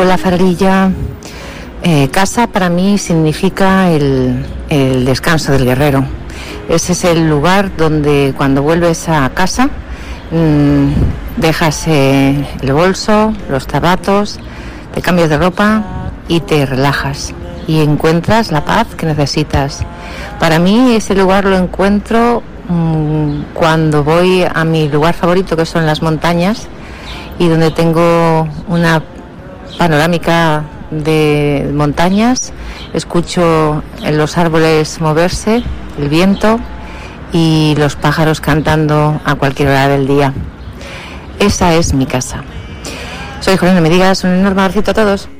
Hola Faralilla. Casa para mí significa el descanso del guerrero. Ese es el lugar donde cuando vuelves a casa dejas el bolso, los zapatos, te cambias de ropa y te relajas y encuentras la paz que necesitas. Para mí ese lugar lo encuentro cuando voy a mi lugar favorito, que son las montañas, y donde tengo una panorámica de montañas, escucho los árboles moverse, el viento y los pájaros cantando a cualquier hora del día. Esa es mi casa. Soy Juliana, me digas un enorme abrazo a todos.